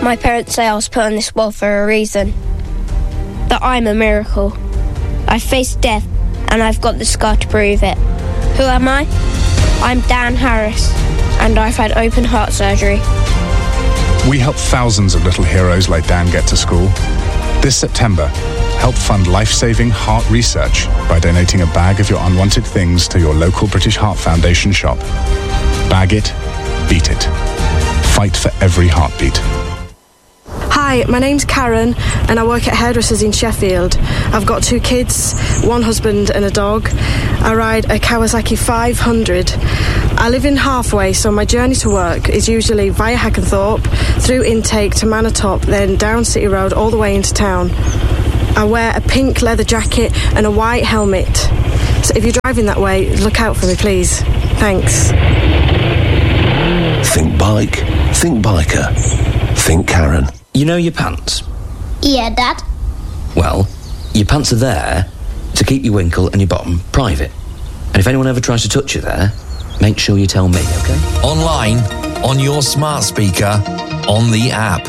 My parents say I was put on this world for a reason. That I'm a miracle. I faced death, and I've got the scar to prove it. Who am I? I'm Dan Harris, and I've had open heart surgery. We help thousands of little heroes like Dan get to school. This September, help fund life-saving heart research by donating a bag of your unwanted things to your local British Heart Foundation shop. Bag it, beat it. Fight for every heartbeat. Hi, my name's Karen and I work at Hairdressers in Sheffield. I've got 2 kids, 1 husband and a dog. I ride a Kawasaki 500. I live in Halfway, so my journey to work is usually via Hackenthorpe, through Intake to Manor-Top, then down City Road all the way into town. I wear a pink leather jacket and a white helmet. So if you're driving that way, look out for me, please. Thanks. Think bike, think biker, think Karen. You know your pants? Yeah, Dad. Well, your pants are there to keep your winkle and your bottom private. And if anyone ever tries to touch you there, make sure you tell me, okay? Online, on your smart speaker, on the app.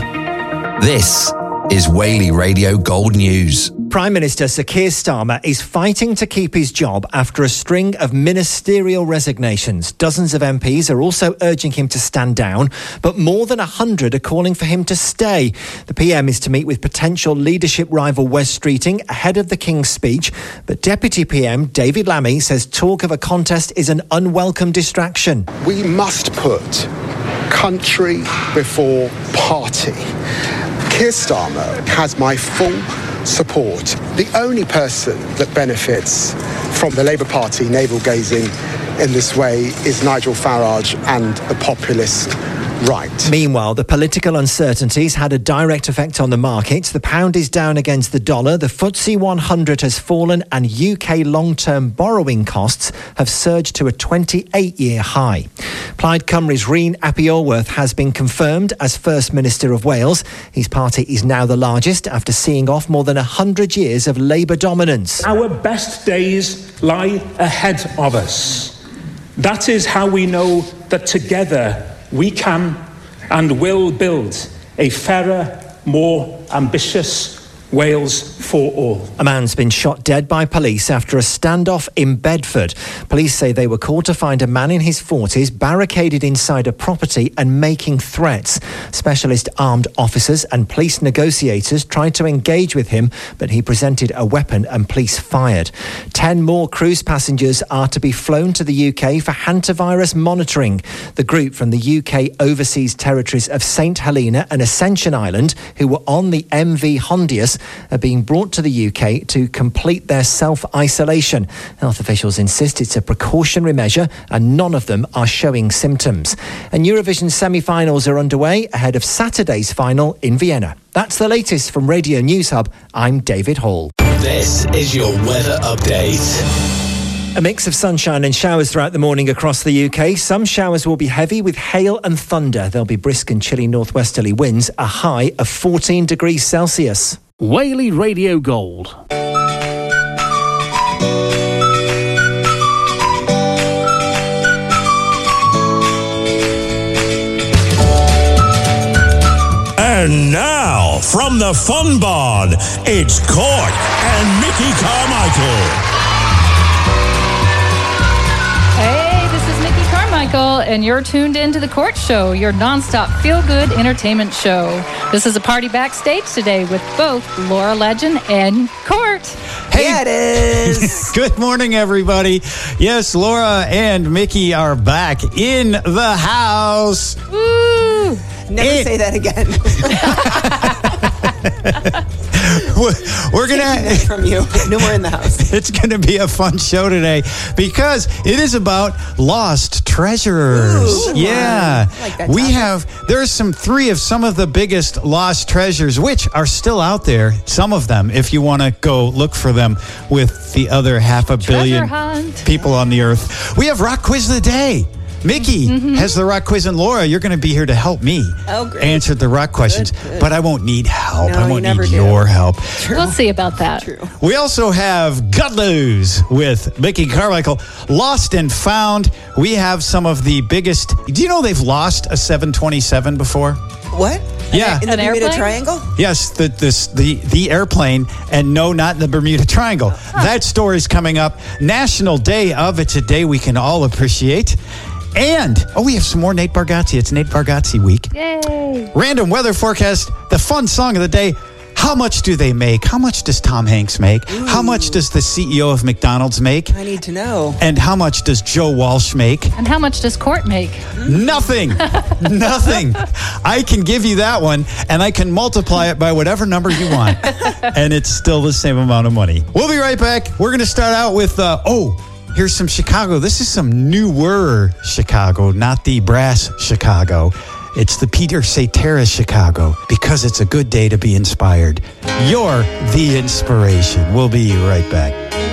This is Whaley Radio Gold News. Prime Minister Sir Keir Starmer is fighting to keep his job after a string of ministerial resignations. Dozens of MPs are also urging him to stand down, but more than 100 are calling for him to stay. The PM is to meet with potential leadership rival Wes Streeting ahead of the King's speech, but Deputy PM David Lammy says talk of a contest is an unwelcome distraction. We must put country before party. Keir Starmer has my full support. The only person that benefits from the Labour Party navel-gazing in this way is Nigel Farage and the populist right. Meanwhile, the political uncertainties had a direct effect on the markets. The pound is down against the dollar, the FTSE 100 has fallen, and UK long-term borrowing costs have surged to a 28-year high. Plaid Cymru's Rhyn ap Iorwerth has been confirmed as First Minister of Wales. His party is now the largest after seeing off more than 100 years of Labour dominance. Our best days lie ahead of us. That is how we know that together we can and will build a fairer, more ambitious Wales for all. A man's been shot dead by police after a standoff in Bedford. Police say they were called to find a man in his 40s barricaded inside a property and making threats. Specialist armed officers and police negotiators tried to engage with him, but he presented a weapon and police fired. 10 more cruise passengers are to be flown to the UK for hantavirus monitoring. The group from the UK overseas territories of St Helena and Ascension Island, who were on the MV Hondius, are being brought to the UK to complete their self-isolation. Health officials insist it's a precautionary measure and none of them are showing symptoms. And Eurovision semi-finals are underway ahead of Saturday's final in Vienna. That's the latest from Radio News Hub. I'm David Hall. This is your weather update. A mix of sunshine and showers throughout the morning across the UK. Some showers will be heavy with hail and thunder. There'll be brisk and chilly northwesterly winds, a high of 14 degrees Celsius. Whaley Radio Gold. And now, from the Fun Barn, it's Court and Mickey Carmichael. Hey, this is Mickey Carmichael, and you're tuned into The Court Show, your nonstop feel-good entertainment show. This is a party backstage today with both Laura Legend and Court. Hey, yeah, it is. Good morning, everybody. Yes, Laura and Mickey are back in the house. Woo! Never say that again. We're gonna from you. No more in the house. It's gonna be a fun show today because it is about lost treasures. Ooh, yeah, I like that there's 3 of some of the biggest lost treasures, which are still out there. Some of them, if you want to go look for them with the other 500 million people on the earth. We have Rock Quiz of the Day. Mickey has the rock quiz, and Laura, you're going to be here to help me answer the rock questions. Good. But I won't need help. No, I won't need your help. True. We'll see about that. True. We also have Gut Lose with Mickey Carmichael. Lost and Found. We have some of the biggest. Do you know they've lost a 727 before? What? Yeah. In the Bermuda Triangle? Yes, the airplane, and no, not in the Bermuda Triangle. That story's coming up. National Day of. It's a day we can all appreciate. And, we have some more Nate Bargatze. It's Nate Bargatze week. Yay. Random weather forecast, the fun song of the day. How much do they make? How much does Tom Hanks make? Ooh. How much does the CEO of McDonald's make? I need to know. And how much does Joe Walsh make? And how much does Court make? Nothing. Nothing. I can give you that one, and I can multiply it by whatever number you want. And it's still the same amount of money. We'll be right back. We're going to start out with, here's some Chicago. This is some newer Chicago, not the brass Chicago. It's the Peter Cetera Chicago, because it's a good day to be inspired. You're the inspiration. We'll be right back.